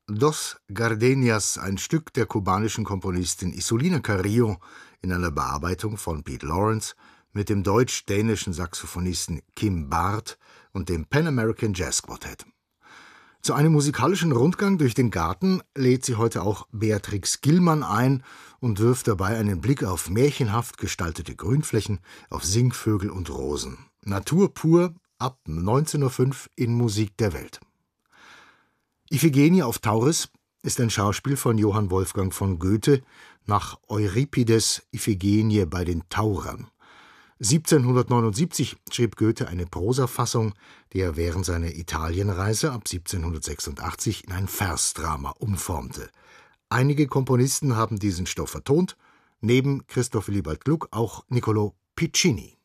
Dos Gardenias, ein Stück der kubanischen Komponistin Isolina Carrillo in einer Bearbeitung von Pete Lawrence mit dem deutsch-dänischen Saxophonisten Kim Barth und dem Pan American Jazz Quartet. Zu einem musikalischen Rundgang durch den Garten lädt sie heute auch Beatrix Gillmann ein und wirft dabei einen Blick auf märchenhaft gestaltete Grünflächen, auf Singvögel und Rosen. Natur pur ab 19:05 Uhr in Musik der Welt. Iphigenie auf Tauris ist ein Schauspiel von Johann Wolfgang von Goethe nach Euripides' Iphigenie bei den Taurern. 1779 schrieb Goethe eine Prosafassung, die er während seiner Italienreise ab 1786 in ein Versdrama umformte. Einige Komponisten haben diesen Stoff vertont, neben Christoph Willibald Gluck auch Niccolò Piccini.